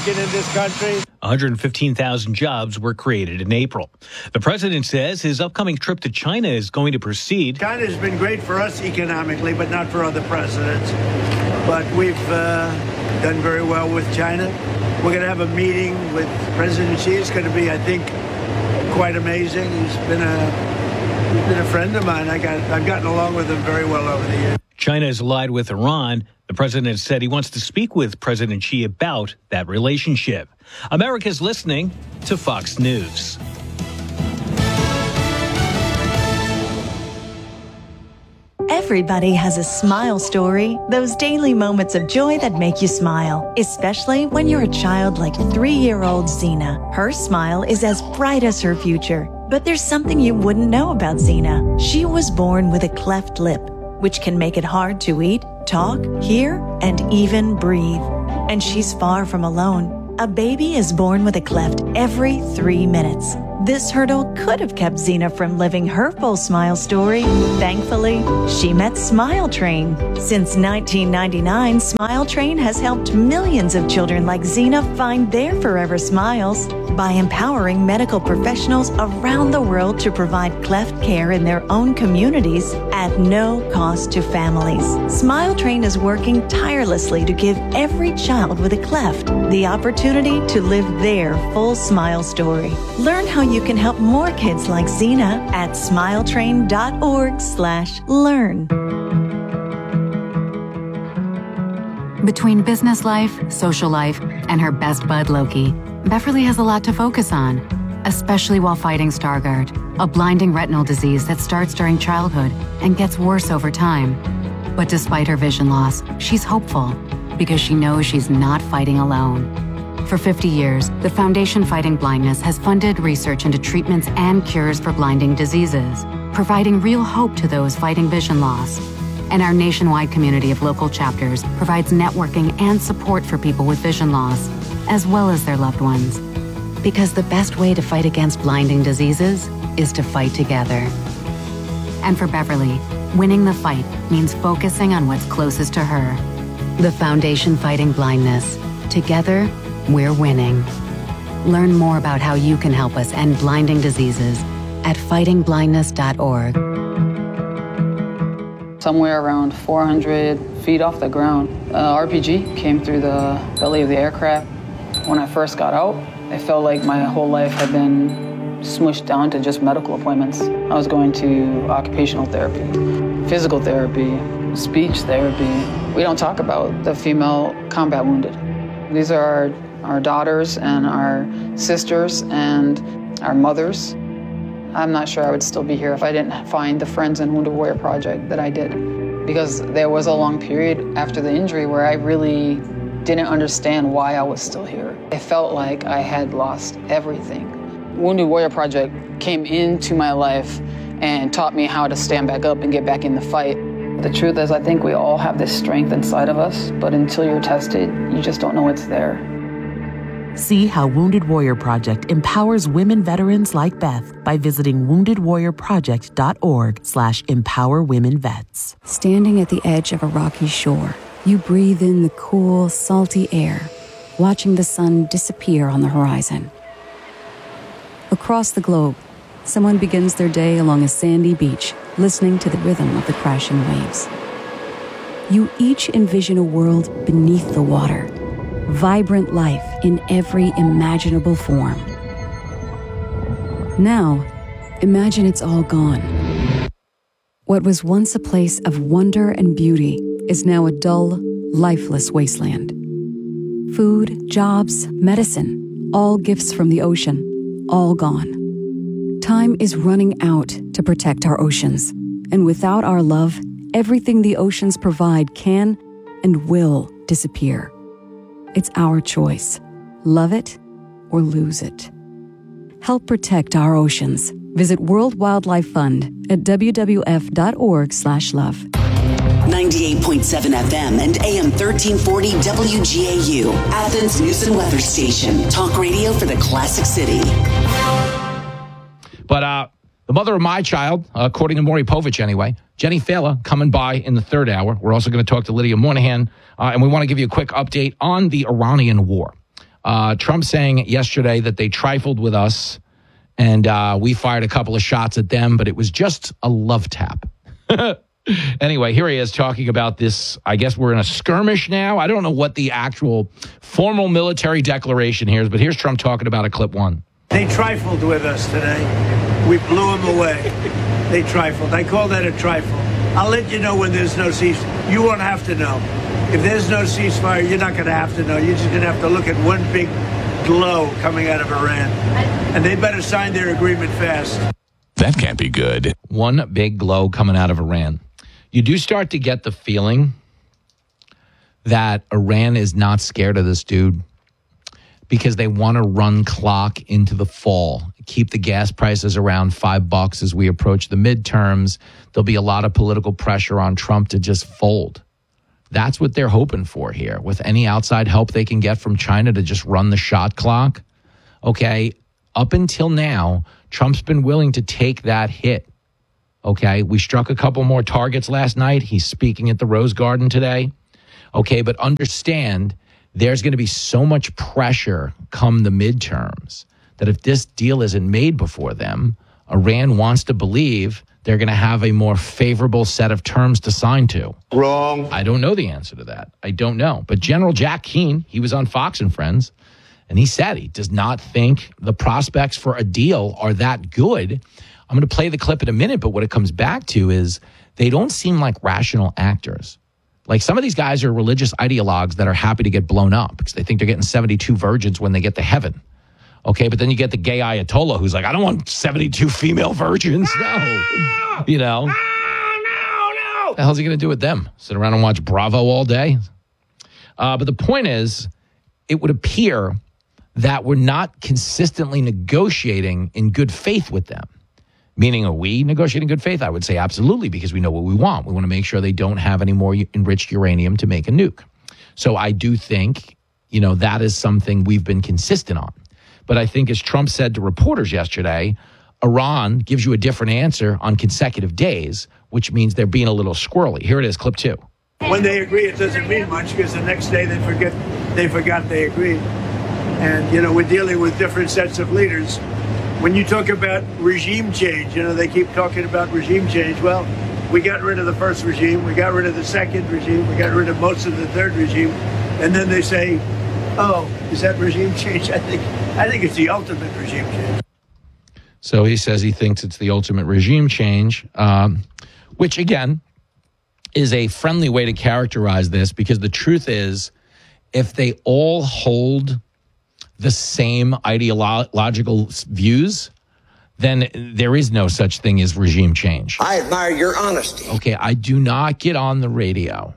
working in this country. 115,000 jobs were created in April. The president says his upcoming trip to China is going to proceed. China has been great for us economically, but not for other presidents. But we've done very well with China. We're going to have a meeting with President Xi. It's going to be, I think, quite amazing. He's been a friend of mine. I've gotten along with him very well over the years. China has allied with Iran. The president said he wants to speak with President Xi about that relationship. America's listening to Fox News. Everybody has a smile story, those daily moments of joy that make you smile, especially when you're a child like 3-year-old Zena. Her smile is as bright as her future. But there's something you wouldn't know about Zena. She was born with a cleft lip, which can make it hard to eat, talk, hear, and even breathe. And she's far from alone. A baby is born with a cleft every 3 minutes. This hurdle could have kept Zena from living her full smile story. Thankfully, she met Smile Train. Since 1999, Smile Train has helped millions of children like Zena find their forever smiles by empowering medical professionals around the world to provide cleft care in their own communities at no cost to families. Smile Train is working tirelessly to give every child with a cleft the opportunity to live their full smile story. Learn how you can help more kids like Zena at smiletrain.org/learn. Between business life, social life, and her best bud Loki, Beverly has a lot to focus on, especially while fighting Stargardt, a blinding retinal disease that starts during childhood and gets worse over time. But despite her vision loss, she's hopeful because she knows she's not fighting alone. For 50 years, the Foundation Fighting Blindness has funded research into treatments and cures for blinding diseases, providing real hope to those fighting vision loss. And our nationwide community of local chapters provides networking and support for people with vision loss, as well as their loved ones. Because the best way to fight against blinding diseases is to fight together. And for Beverly, winning the fight means focusing on what's closest to her. The Foundation Fighting Blindness. Together, we're winning. Learn more about how you can help us end blinding diseases at fightingblindness.org. Somewhere around 400 feet off the ground, RPG came through the belly of the aircraft. When I first got out, I felt like my whole life had been smushed down to just medical appointments. I was going to occupational therapy, physical therapy, speech therapy. We don't talk about the female combat wounded. These are our daughters and our sisters and our mothers. I'm not sure I would still be here if I didn't find the Friends and Wounded Warrior Project that I did. Because there was a long period after the injury where I really didn't understand why I was still here. I felt like I had lost everything. Wounded Warrior Project came into my life and taught me how to stand back up and get back in the fight. The truth is, I think we all have this strength inside of us, but until you're tested, you just don't know it's there. See how Wounded Warrior Project empowers women veterans like Beth by visiting woundedwarriorproject.org/empowerwomenvets. Standing at the edge of a rocky shore, you breathe in the cool, salty air, watching the sun disappear on the horizon. Across the globe, someone begins their day along a sandy beach, listening to the rhythm of the crashing waves. You each envision a world beneath the water, vibrant life in every imaginable form. Now, imagine it's all gone. What was once a place of wonder and beauty is now a dull, lifeless wasteland. Food, jobs, medicine, all gifts from the ocean, all gone. Time is running out to protect our oceans, and without our love, everything the oceans provide can and will disappear. It's our choice. Love it or lose it. Help protect our oceans. Visit World Wildlife Fund at wwf.org/love. 98.7 FM and AM 1340 WGAU, Athens News and Weather Station. Talk radio for the Classic City. But the mother of my child, according to Maury Povich anyway, Jenny Fela, coming by in the third hour. We're also going to talk to Lydia Moynihan, and we want to give you a quick update on the Iranian war. Trump saying yesterday that they trifled with us and we fired a couple of shots at them, but it was just a love tap. Anyway, here he is talking about this. I guess we're in a skirmish now. I don't know what the actual formal military declaration here is, but here's Trump talking about it, clip one. They trifled with us today. We blew them away. They trifled. I call that a trifle. I'll let you know when there's no ceasefire. You won't have to know. If there's no ceasefire, you're not going to have to know. You're just going to have to look at one big glow coming out of Iran. And they better sign their agreement fast. That can't be good. One big glow coming out of Iran. You do start to get the feeling that Iran is not scared of this dude because they want to run clock into the fall, keep the gas prices around $5 as we approach the midterms. There'll be a lot of political pressure on Trump to just fold. That's what they're hoping for here. With any outside help they can get from China to just run the shot clock. Okay, up until now, Trump's been willing to take that hit. Okay, we struck a couple more targets last night. He's speaking at the Rose Garden today. Okay, but understand there's going to be so much pressure come the midterms that if this deal isn't made before them, Iran wants to believe they're going to have a more favorable set of terms to sign to. Wrong. I don't know the answer to that. I don't know. But General Jack Keane, he was on Fox and Friends, and he said he does not think the prospects for a deal are that good. I'm going to play the clip in a minute, but what it comes back to is they don't seem like rational actors. Like some of these guys are religious ideologues that are happy to get blown up because they think they're getting 72 virgins when they get to heaven. Okay, but then you get the gay Ayatollah who's like, I don't want 72 female virgins. No. You know. No. What the hell's he going to do with them? Sit around and watch Bravo all day? But the point is, it would appear that we're not consistently negotiating in good faith with them. Meaning, are we negotiating in good faith? I would say absolutely, because we know what we want. We want to make sure they don't have any more enriched uranium to make a nuke. So I do think, that is something we've been consistent on. But I think, as Trump said to reporters yesterday, Iran gives you a different answer on consecutive days, which means they're being a little squirrely. Here it is, clip 2. When they agree, it doesn't mean much because the next day they forgot they agreed. And, we're dealing with different sets of leaders. When you talk about regime change, they keep talking about regime change. Well, we got rid of the first regime. We got rid of the second regime. We got rid of most of the third regime. And then they say, oh, is that regime change? I think it's the ultimate regime change. So he says he thinks it's the ultimate regime change, which, again, is a friendly way to characterize this, because the truth is, if they all hold the same ideological views, then there is no such thing as regime change. I admire your honesty. Okay, I do not get on the radio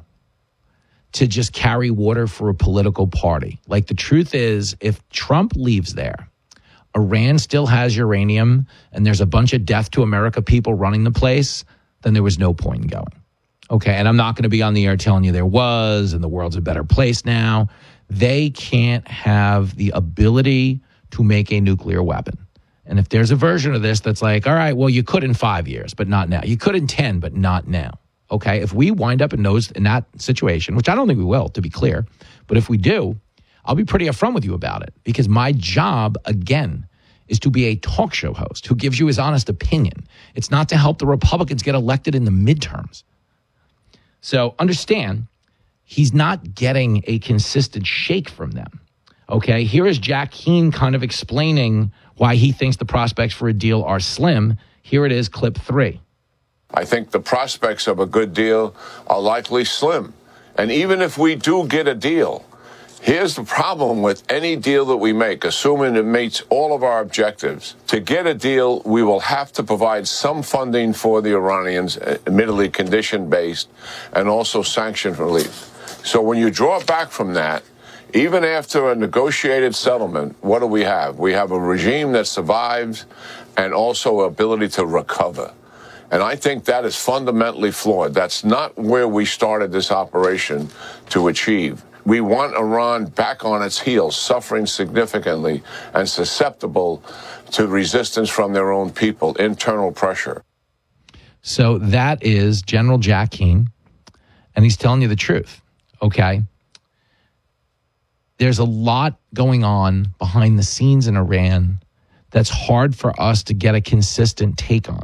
to just carry water for a political party. Like, the truth is, if Trump leaves there, Iran still has uranium, and there's a bunch of death to America people running the place, then there was no point in going. Okay, and I'm not going to be on the air telling you there was, and the world's a better place now. They can't have the ability to make a nuclear weapon. And if there's a version of this that's like, all right, well, you could in 5 years, but not now. You could in 10, but not now. Okay, if we wind up in that situation, which I don't think we will, to be clear, but if we do, I'll be pretty upfront with you about it, because my job, again, is to be a talk show host who gives you his honest opinion. It's not to help the Republicans get elected in the midterms. So understand, he's not getting a consistent shake from them. Okay, here is Jack Keane kind of explaining why he thinks the prospects for a deal are slim. Here it is, clip 3. I think the prospects of a good deal are likely slim. And even if we do get a deal, here's the problem with any deal that we make, assuming it meets all of our objectives. To get a deal, we will have to provide some funding for the Iranians, admittedly condition-based, and also sanction relief. So when you draw back from that, even after a negotiated settlement, what do we have? We have a regime that survives and also ability to recover. And I think that is fundamentally flawed. That's not where we started this operation to achieve. We want Iran back on its heels, suffering significantly and susceptible to resistance from their own people, internal pressure. So that is General Jack Keane, and he's telling you the truth, okay? there's a lot going on behind the scenes in Iran that's hard for us to get a consistent take on.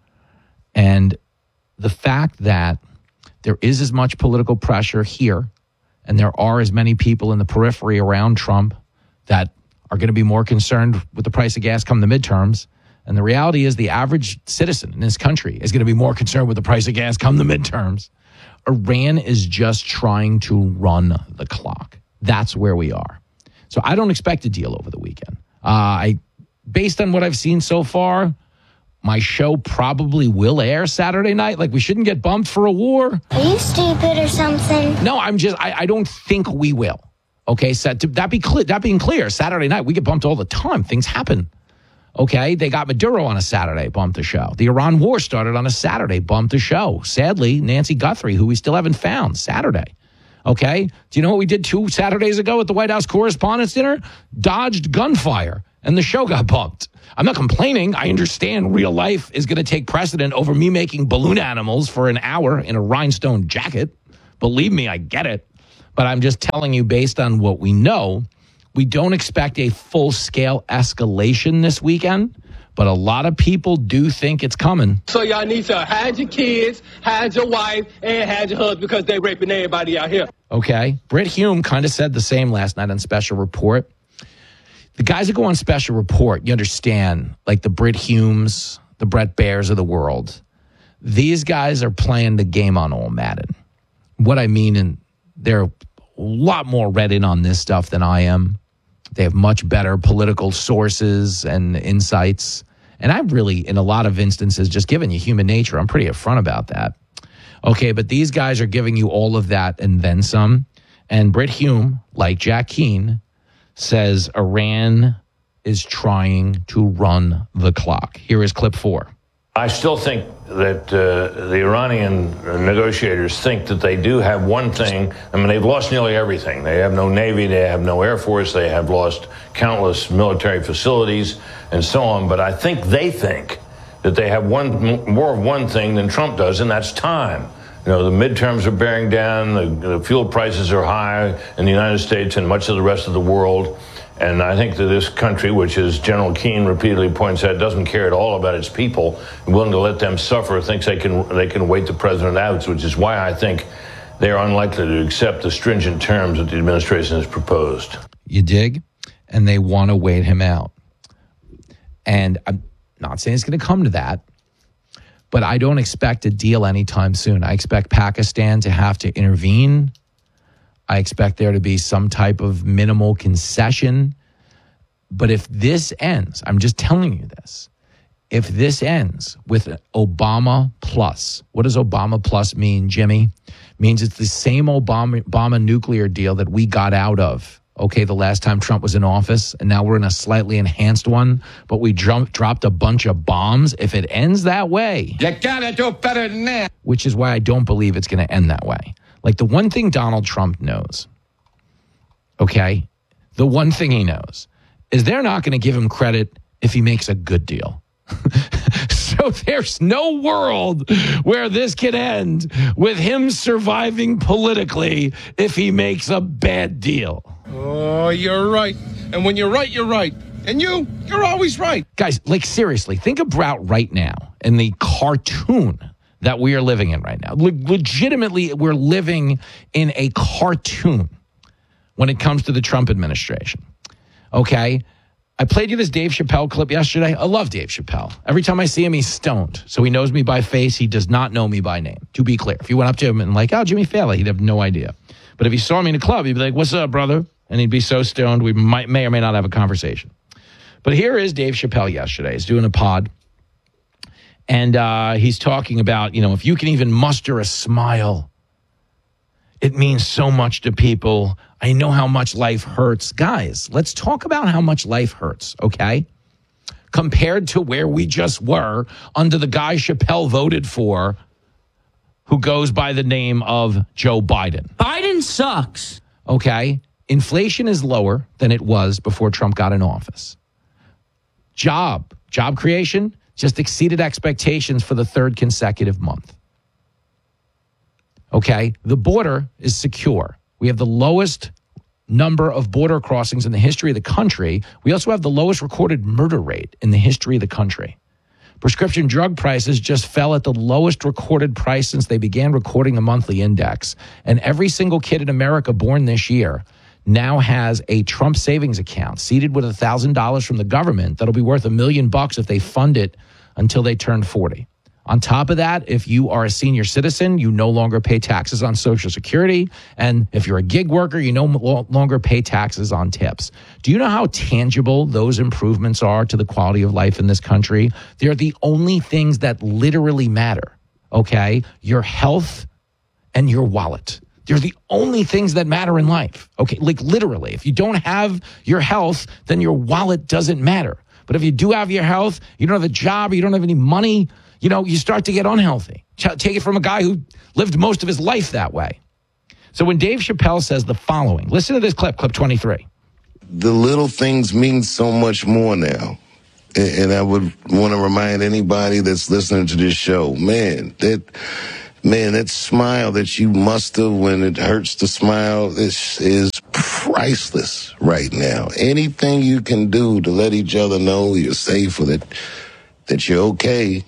And the fact that there is as much political pressure here, and there are as many people in the periphery around Trump that are going to be more concerned with the price of gas come the midterms. And the reality is the average citizen in this country is going to be more concerned with the price of gas come the midterms. Iran is just trying to run the clock. That's where we are. So I don't expect a deal over the weekend. Based on what I've seen so far, my show probably will air Saturday night. Like, we shouldn't get bumped for a war. Are you stupid or something? No, I don't think we will. Okay, so that being clear, Saturday night, we get bumped all the time. Things happen. Okay, they got Maduro on a Saturday, bumped the show. The Iran war started on a Saturday, bumped the show. Sadly, Nancy Guthrie, who we still haven't found, Saturday. Okay, do you know what we did 2 Saturdays ago at the White House Correspondents' Dinner? Dodged gunfire, and the show got bumped. I'm not complaining. I understand real life is going to take precedent over me making balloon animals for an hour in a rhinestone jacket. Believe me, I get it. But I'm just telling you, based on what we know, we don't expect a full-scale escalation this weekend. But a lot of people do think it's coming. So y'all need to hide your kids, hide your wife, and hide your husband because they raping everybody out here. Okay. Brit Hume kind of said the same last night on Special Report. The guys that go on Special Report, you understand, like the Brit Humes, the Brett Bairs of the world. These guys are playing the game on All Madden. What I mean, and they're a lot more read in on this stuff than I am. They have much better political sources and insights. And I've really, in a lot of instances, just given you human nature. I'm pretty upfront about that. Okay, but these guys are giving you all of that and then some. And Brit Hume, like Jack Keane, says Iran is trying to run the clock. Here is clip 4. I still think that the Iranian negotiators think that they do have one thing. I mean, they've lost nearly everything. They have no Navy, they have no Air Force, they have lost countless military facilities and so on. But I think they think that they have more of one thing than Trump does, and that's time. You know, the midterms are bearing down, the fuel prices are high in the United States and much of the rest of the world. And I think that this country, which as General Keane repeatedly points out, doesn't care at all about its people, willing to let them suffer, thinks they can wait the president out, which is why I think they are unlikely to accept the stringent terms that the administration has proposed. You dig? And they want to wait him out. And I'm not saying it's going to come to that, but I don't expect a deal anytime soon. I expect Pakistan to have to intervene. I expect there to be some type of minimal concession. But if this ends, I'm just telling you this, if this ends with Obama plus, what does Obama plus mean, Jimmy? It means it's the same Obama nuclear deal that we got out of, okay, the last time Trump was in office, and now we're in a slightly enhanced one, but we dropped a bunch of bombs. If it ends that way, You gotta do better than that. which is why I don't believe it's going to end that way. Like, the one thing Donald Trump knows, okay, the one thing he knows is they're not going to give him credit if he makes a good deal. So there's no world where this can end with him surviving politically if he makes a bad deal. Oh, you're right. And when you're right, you're right. And you're always right. Guys, like, seriously, think about right now in the cartoon that we are living in right now. Legitimately, we're living in a cartoon when it comes to the Trump administration. Okay? I played you this Dave Chappelle clip yesterday. I love Dave Chappelle. Every time I see him, he's stoned. So he knows me by face. He does not know me by name, to be clear. If you went up to him and like, oh, Jimmy Fallon, he'd have no idea. But if he saw me in a club, he'd be like, what's up, brother? And he'd be so stoned, we may or may not have a conversation. But here is Dave Chappelle yesterday. He's doing a pod. And he's talking about, you know, if you can even muster a smile, it means so much to people. I know how much life hurts. Guys, let's talk about how much life hurts, okay? Compared to where we just were under the guy Chappelle voted for, who goes by the name of Joe Biden. Biden sucks. Okay? Inflation is lower than it was before Trump got in office. Job creation just exceeded expectations for the 3rd consecutive month. Okay? The border is secure. We have the lowest number of border crossings in the history of the country. We also have the lowest recorded murder rate in the history of the country. Prescription drug prices just fell at the lowest recorded price since they began recording the monthly index. And every single kid in America born this year now has a Trump savings account seeded with $1,000 from the government that'll be worth $1 million if they fund it until they turn 40. On top of that, if you are a senior citizen, you no longer pay taxes on Social Security. And if you're a gig worker, you no longer pay taxes on tips. Do you know how tangible those improvements are to the quality of life in this country? They're the only things that literally matter, okay? Your health and your wallet. They're the only things that matter in life, okay? Like literally, if you don't have your health, then your wallet doesn't matter. But if you do have your health, you don't have a job, you don't have any money, you know, you start to get unhealthy. Take it from a guy who lived most of his life that way. So when Dave Chappelle says the following, listen to this clip 23. The little things mean so much more now. And I would want to remind anybody that's listening to this show, man, that smile that you muster when it hurts to smile is priceless right now. Anything you can do to let each other know you're safe or that you're okay,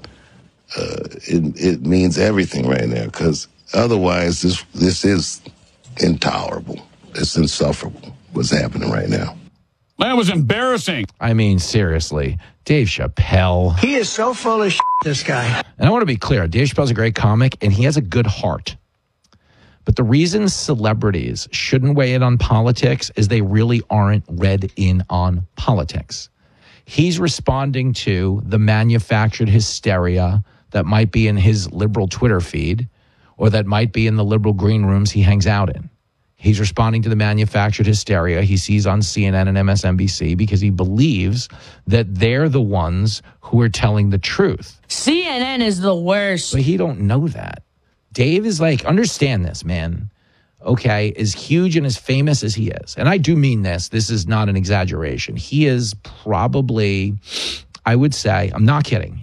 it means everything right now, because otherwise this is intolerable. It's insufferable what's happening right now. That was embarrassing. I mean, seriously, Dave Chappelle. He is so full of shit, this guy. And I want to be clear, Dave Chappelle's a great comic, and he has a good heart. But the reason celebrities shouldn't weigh in on politics is they really aren't read in on politics. He's responding to the manufactured hysteria that might be in his liberal Twitter feed or that might be in the liberal green rooms he hangs out in. He's responding to the manufactured hysteria he sees on CNN and MSNBC because he believes that they're the ones who are telling the truth. CNN is the worst. But he don't know that. Dave is like, understand this, man. Okay, as huge and as famous as he is, and I do mean this, this is not an exaggeration. He is probably, I would say, I'm not kidding,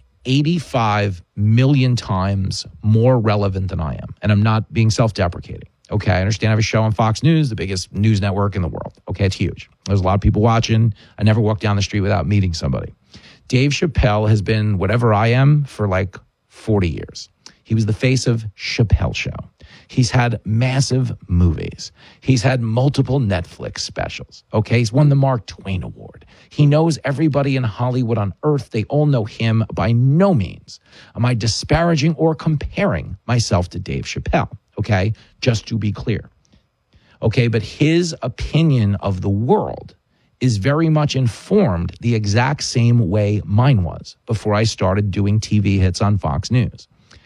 85 million times more relevant than I am. And I'm not being self-deprecating. Okay, I understand I have a show on Fox News, the biggest news network in the world. Okay, it's huge. There's a lot of people watching. I never walk down the street without meeting somebody. Dave Chappelle has been whatever I am for like 40 years. He was the face of Chappelle Show. He's had massive movies. He's had multiple Netflix specials. Okay, he's won the Mark Twain Award. He knows everybody in Hollywood on earth. They all know him. By no means am I disparaging or comparing myself to Dave Chappelle. Okay, just to be clear. Okay, but his opinion of the world is very much informed the exact same way mine was before I started doing TV hits on Fox News.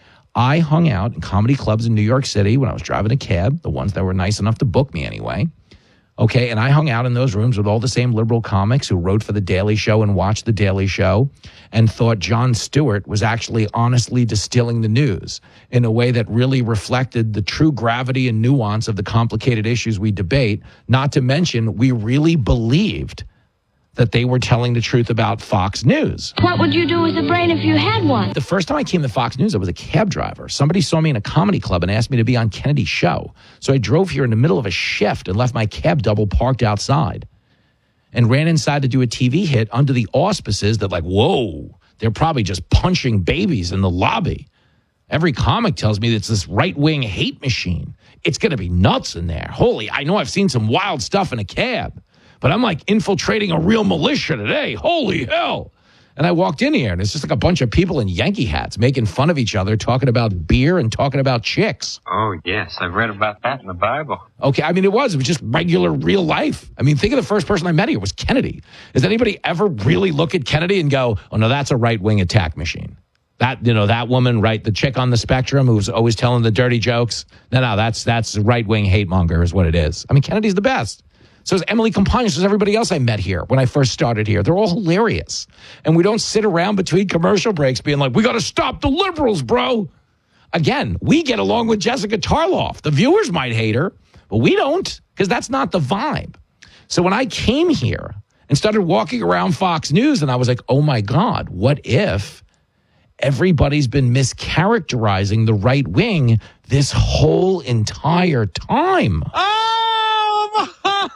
I hung out in comedy clubs in New York City when I was driving a cab, the ones that were nice enough to book me anyway. Okay, and I hung out in those rooms with all the same liberal comics who wrote for The Daily Show and watched The Daily Show and thought Jon Stewart was actually honestly distilling the news in a way that really reflected the true gravity and nuance of the complicated issues we debate, not to mention we really believed that they were telling the truth about Fox News. What would you do with a brain if you had one? The first time I came to Fox News, I was a cab driver. Somebody saw me in a comedy club and asked me to be on Kennedy's show. So I drove here in the middle of a shift and left my cab double parked outside and ran inside to do a TV hit under the auspices that like, whoa, they're probably just punching babies in the lobby. Every comic tells me that it's this right-wing hate machine. It's going to be nuts in there. Holy, I know I've seen some wild stuff in a cab. But I'm like infiltrating a real militia today. Holy hell. And I walked in here and it's just like a bunch of people in Yankee hats making fun of each other, talking about beer and talking about chicks. Oh, yes. I've read about that in the Bible. Okay. I mean, it was just regular real life. I mean, think of the first person I met here was Kennedy. Does anybody ever really look at Kennedy and go, oh, no, that's a right-wing attack machine? That, you know, that woman, right, the chick on the spectrum who's always telling the dirty jokes. No, that's right-wing hate monger is what it is. I mean, Kennedy's the best. So is Emily Compagnon, so is everybody else I met here when I first started here. They're all hilarious. And we don't sit around between commercial breaks being like, we got to stop the liberals, bro. Again, we get along with Jessica Tarloff. The viewers might hate her, but we don't, because that's not the vibe. So when I came here and started walking around Fox News and I was like, oh my God, what if everybody's been mischaracterizing the right wing this whole entire time? Oh,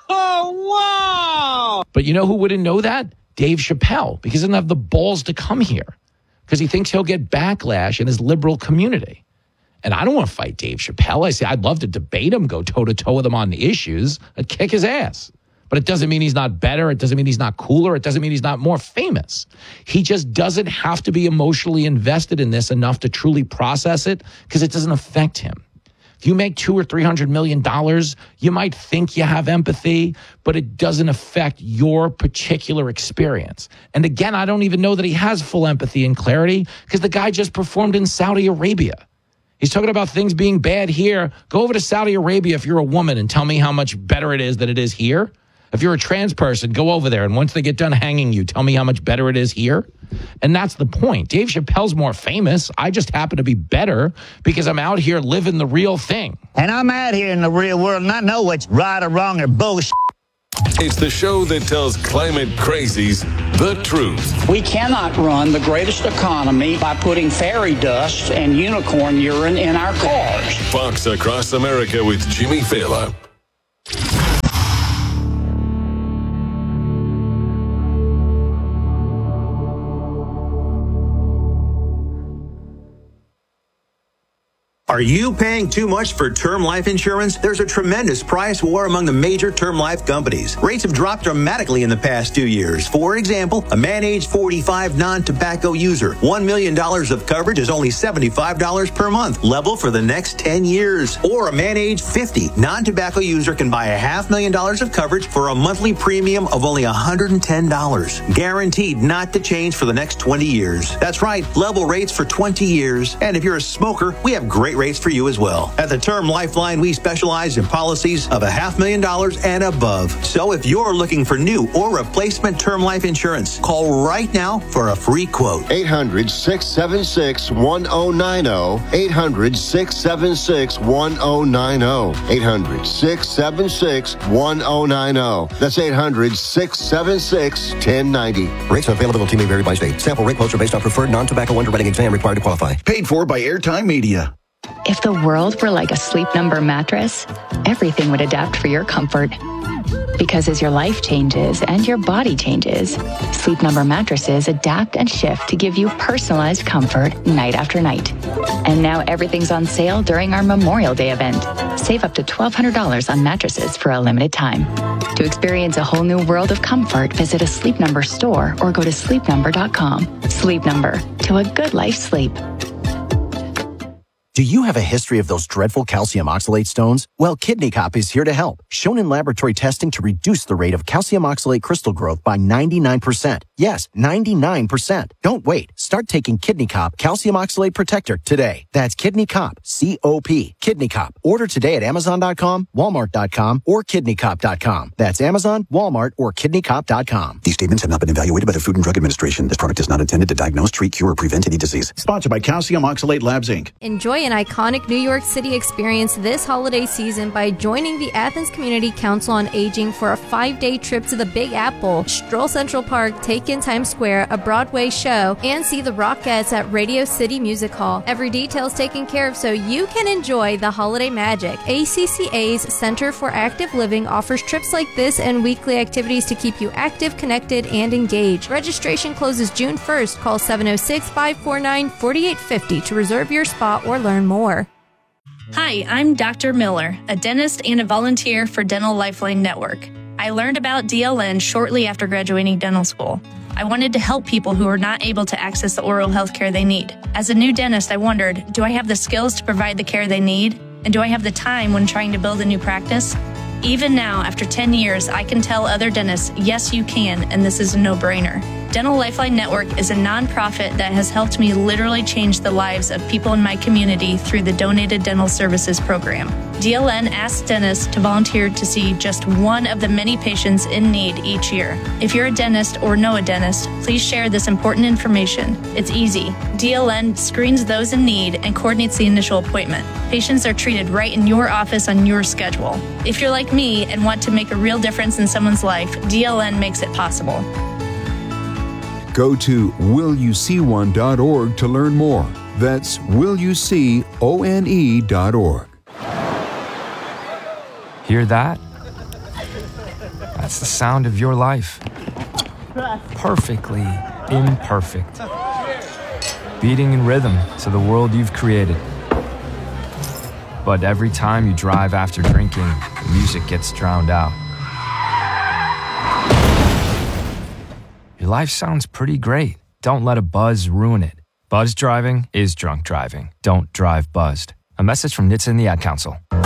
But you know who wouldn't know that? Dave Chappelle, because he doesn't have the balls to come here because he thinks he'll get backlash in his liberal community. And I don't want to fight Dave Chappelle. I say I'd love to debate him, go toe-to-toe with him on the issues. I'd kick his ass. But it doesn't mean he's not better. It doesn't mean he's not cooler. It doesn't mean he's not more famous. He just doesn't have to be emotionally invested in this enough to truly process it because it doesn't affect him. If you make $200 or $300 million, you might think you have empathy, but it doesn't affect your particular experience. And again, I don't even know that he has full empathy and clarity because the guy just performed in Saudi Arabia. He's talking about things being bad here. Go over to Saudi Arabia if you're a woman and tell me how much better it is than it is here. If you're a trans person, go over there, and once they get done hanging you, tell me how much better it is here. And that's the point. Dave Chappelle's more famous. I just happen to be better because I'm out here living the real thing. And I'm out here in the real world, and I know what's right or wrong or bullshit. It's the show that tells climate crazies the truth. We cannot run the greatest economy by putting fairy dust and unicorn urine in our cars. Fox Across America with Jimmy Failla. Are you paying too much for term life insurance? There's a tremendous price war among the major term life companies. Rates have dropped dramatically in the past 2 years. For example, a man age 45 non-tobacco user, $1 million of coverage is only $75 per month, level for the next 10 years. Or a man age 50 non-tobacco user can buy $500,000 of coverage for a monthly premium of only $110, guaranteed not to change for the next 20 years. That's right, level rates for 20 years. And if you're a smoker, we have great rates for you as well. At the Term Lifeline, we specialize in policies of $500,000 and above. So if you're looking for new or replacement term life insurance, call right now for a free quote. 800-676-1090. 800-676-1090. 800-676-1090. That's 800-676-1090. Rates and availability may vary by state. Sample rate quotes are based on preferred non-tobacco underwriting exam required to qualify. Paid for by Airtime Media. If the world were like a Sleep Number mattress, everything would adapt for your comfort. Because as your life changes and your body changes, Sleep Number mattresses adapt and shift to give you personalized comfort night after night. And now everything's on sale during our Memorial Day event. Save up to $1,200 on mattresses for a limited time. To experience a whole new world of comfort, visit a Sleep Number store or go to sleepnumber.com. Sleep Number, to a good life sleep. Do you have a history of those dreadful calcium oxalate stones? Well, Kidney Cop is here to help. Shown in laboratory testing to reduce the rate of calcium oxalate crystal growth by 99%. Yes, 99%. Don't wait. Start taking Kidney Cop Calcium Oxalate Protector today. That's Kidney Cop, C-O-P, Kidney Cop. Order today at Amazon.com, Walmart.com, or KidneyCop.com. That's Amazon, Walmart, or KidneyCop.com. These statements have not been evaluated by the Food and Drug Administration. This product is not intended to diagnose, treat, cure, or prevent any disease. Sponsored by Calcium Oxalate Labs, Inc. Enjoy an iconic New York City experience this holiday season by joining the Athens Community Council on Aging for a 5-day trip to the Big Apple, stroll Central Park, take in Times Square, a Broadway show, and see the Rockettes at Radio City Music Hall. Every detail is taken care of so you can enjoy the holiday magic. ACCA's Center for Active Living offers trips like this and weekly activities to keep you active, connected, and engaged. Registration closes June 1st. Call 706-549-4850 to reserve your spot or learn more. Hi, I'm Dr. Miller, a dentist and a volunteer for Dental Lifeline Network. I learned about DLN shortly after graduating dental school. I wanted to help people who are not able to access the oral health care they need. As a new dentist, I wondered, do I have the skills to provide the care they need? And do I have the time when trying to build a new practice? Even now, after 10 years, I can tell other dentists, yes, you can, and this is a no-brainer. Dental Lifeline Network is a nonprofit that has helped me literally change the lives of people in my community through the Donated Dental Services program. DLN asks dentists to volunteer to see just one of the many patients in need each year. If you're a dentist or know a dentist, please share this important information. It's easy. DLN screens those in need and coordinates the initial appointment. Patients are treated right in your office on your schedule. If you're like me and want to make a real difference in someone's life, DLN makes it possible. Go to willyouseeone.org to learn more. That's willyouseeone.org. Hear that? That's the sound of your life. Perfectly imperfect. Beating in rhythm to the world you've created. But every time you drive after drinking, the music gets drowned out. Your life sounds pretty great. Don't let a buzz ruin it. Buzz driving is drunk driving. Don't drive buzzed. A message from NHTSA and the Ad Council.